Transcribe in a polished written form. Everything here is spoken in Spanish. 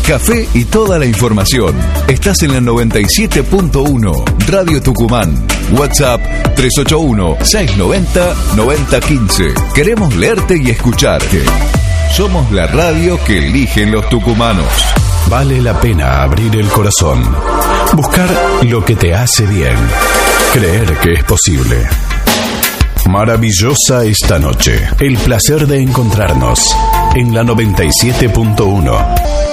café y toda la información. Estás en la 97.1 Radio Tucumán. WhatsApp 381-690-9015. Queremos leerte y escucharte. Somos la radio que eligen los tucumanos. Vale la pena abrir el corazón. Buscar lo que te hace bien. Creer que es posible. Maravillosa esta noche. El placer de encontrarnos en la 97.1.